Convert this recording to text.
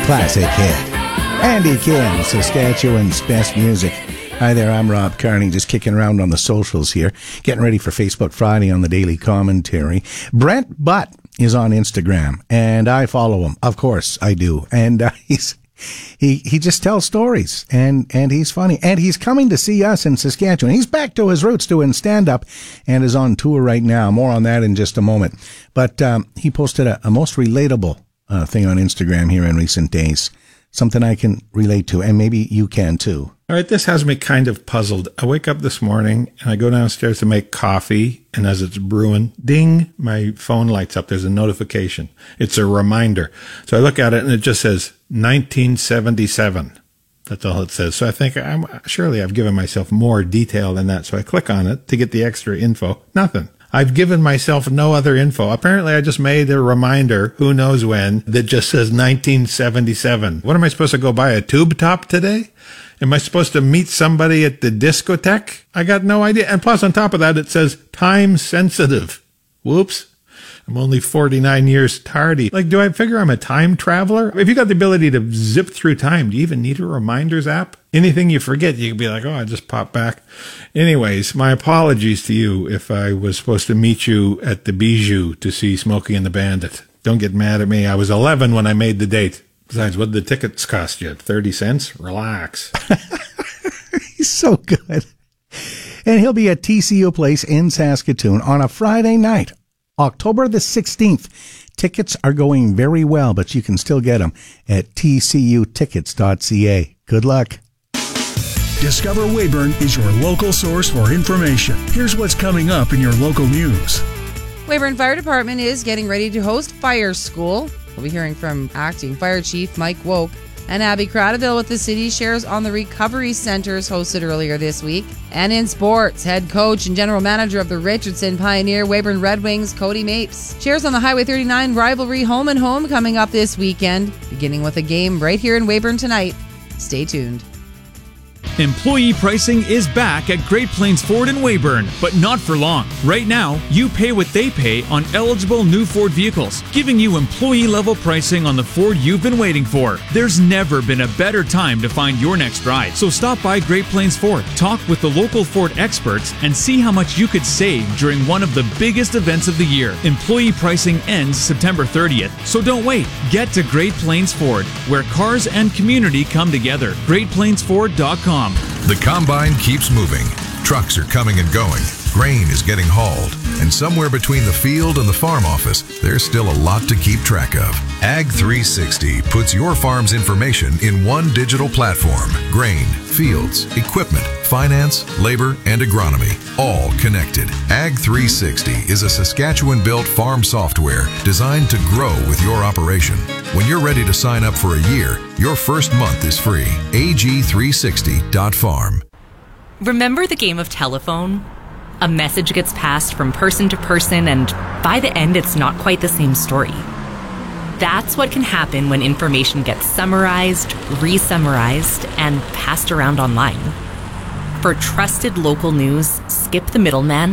Classic hit. Andy Kim, Saskatchewan's best music. Hi there, I'm Rob Carney, just kicking around on the socials here, getting ready for Facebook Friday on the Daily Commentary. Brent Butt is on Instagram, and I follow him. Of course, I do. And he just tells stories, and he's funny. And he's coming to see us in Saskatchewan. He's back to his roots doing stand-up and is on tour right now. More on that in just a moment. But he posted a most relatable thing on Instagram here in recent days. Something I can relate to, and maybe you can too. All right, this has me kind of puzzled. I wake up this morning and I go downstairs to make coffee, and as it's brewing, ding, my phone lights up. There's a notification. It's a reminder. So I look at it and it just says 1977. That's all it says. So I think surely I've given myself more detail than that. So I click on it to get the extra info. Nothing. I've given myself no other info. Apparently, I just made a reminder, who knows when, that just says 1977. What am I supposed to go buy a tube top today? Am I supposed to meet somebody at the discotheque? I got no idea. And plus, on top of that, it says time sensitive. Whoops. I'm only 49 years tardy. Like, do I figure I'm a time traveler? If you got the ability to zip through time, do you even need a reminders app? Anything you forget, you can be like, oh, I just popped back. Anyways, my apologies to you if I was supposed to meet you at the Bijou to see Smokey and the Bandit. Don't get mad at me. I was 11 when I made the date. Besides, what did the tickets cost you? 30 cents? Relax. He's so good. And he'll be at TCU Place in Saskatoon on a Friday night, October the 16th. Tickets are going very well, but you can still get them at tcutickets.ca. Good luck. Discover Weyburn is your local source for information. Here's what's coming up in your local news. Weyburn Fire Department is getting ready to host Fire School. We'll be hearing from Acting Fire Chief Mike Woke. And Abby Cradaville with the city shares on the recovery centers hosted earlier this week. And in sports, head coach and general manager of the Richardson Pioneer Weyburn Red Wings, Cody Mapes, shares on the Highway 39 rivalry home and home coming up this weekend, beginning with a game right here in Weyburn tonight. Stay tuned. Employee pricing is back at Great Plains Ford in Weyburn, but not for long. Right now, you pay what they pay on eligible new Ford vehicles, giving you employee-level pricing on the Ford you've been waiting for. There's never been a better time to find your next ride, so stop by Great Plains Ford, talk with the local Ford experts, and see how much you could save during one of the biggest events of the year. Employee pricing ends September 30th, so don't wait. Get to Great Plains Ford, where cars and community come together. GreatPlainsFord.com. The combine keeps moving. Trucks are coming and going. Grain is getting hauled. And somewhere between the field and the farm office, there's still a lot to keep track of. Ag 360 puts your farm's information in one digital platform. Grain, fields, equipment, finance, labor, and agronomy, all connected. Ag 360 is a Saskatchewan-built farm software designed to grow with your operation. When you're ready to sign up for a year, your first month is free. ag360.farm. Remember the game of telephone? A message gets passed from person to person, and by the end, it's not quite the same story. That's what can happen when information gets summarized, re-summarized, and passed around online. For trusted local news, skip the middleman